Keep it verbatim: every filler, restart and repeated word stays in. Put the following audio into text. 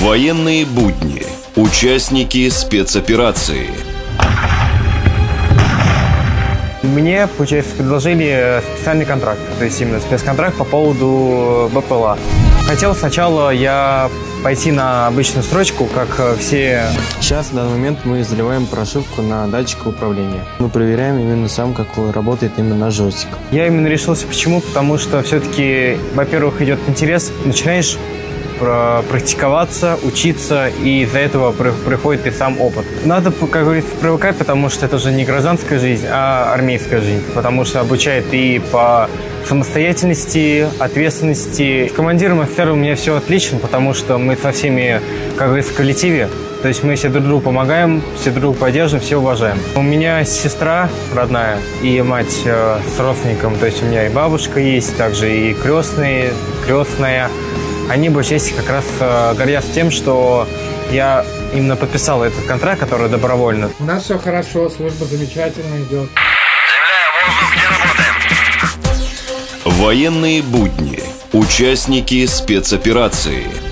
Военные будни. Участники спецоперации. Мне, получается, предложили специальный контракт, то есть именно спецконтракт по поводу БПЛА. Хотел сначала я пойти на обычную строчку, как все. Сейчас, в данный момент, мы заливаем прошивку на датчик управления. Мы проверяем именно сам, как работает именно наш джойстик. Я именно решился почему? Потому что все-таки, во-первых, идет интерес, начинаешь практиковаться, учиться, и из-за этого приходит и сам опыт. Надо, как говорится, привыкать, потому что это уже не гражданская жизнь, а армейская жизнь, потому что обучает и по самостоятельности, ответственности. С командиром офицером у меня все отлично, потому что мы со всеми, как говорится, в коллективе. То есть мы все друг другу помогаем, все друг друга поддерживаем, все уважаем. У меня сестра родная и мать э, с родственником, то есть у меня и бабушка есть, также и крестные, крестная. Они бы части как раз э, гордятся тем, что я именно подписал этот контракт, который добровольно. У нас все хорошо, служба замечательно идет. Земля, воздух, где работаем? Военные будни. Участники спецоперации.